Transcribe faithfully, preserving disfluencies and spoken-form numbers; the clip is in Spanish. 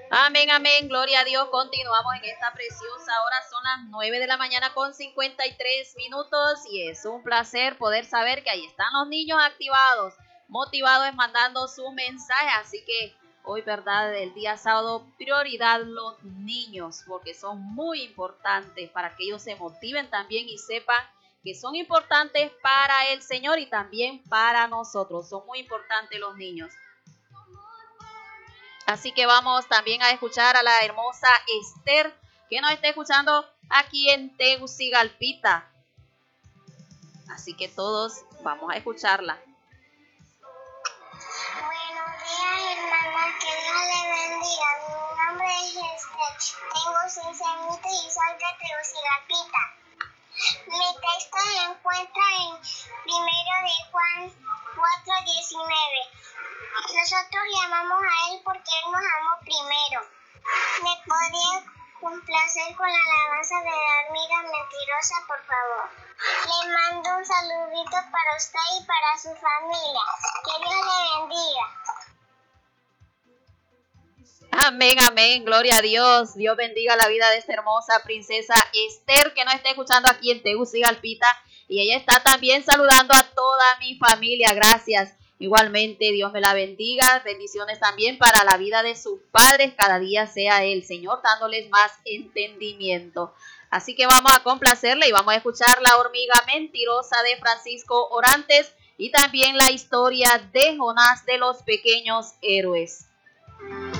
Amén, amén, gloria a Dios. Continuamos en esta preciosa hora. Son las nueve de la mañana con cincuenta y tres minutos y es un placer poder saber que ahí están los niños activados, motivados, mandando sus mensajes. Así que hoy, verdad, el día sábado, prioridad los niños, porque son muy importantes para que ellos se motiven también y sepan que son importantes para el Señor y también para nosotros. Son muy importantes los niños. Así que vamos también a escuchar a la hermosa Esther, que nos está escuchando aquí en Tegucigalpita. Así que todos vamos a escucharla. Buenos días, hermanas, que Dios le bendiga. Mi nombre es Esther, tengo seis añitos y soy de Tegucigalpita. Mi texto se encuentra en primero de Juan cuatro diecinueve. Nosotros le amamos a Él porque Él nos amó primero. ¿Me podría complacer con la alabanza de la hormiga mentirosa, por favor? Le mando un saludito para usted y para su familia. Que Dios le bendiga. Amén, amén, gloria a Dios. Dios bendiga la vida de esta hermosa princesa Esther, que nos está escuchando aquí en Tegucigalpita. Y ella está también saludando a toda mi familia. Gracias. Igualmente, Dios me la bendiga. Bendiciones también para la vida de sus padres. Cada día sea el Señor dándoles más entendimiento. Así que vamos a complacerle y vamos a escuchar La hormiga mentirosa de Francisco Orantes y también la historia de Jonás de los pequeños héroes.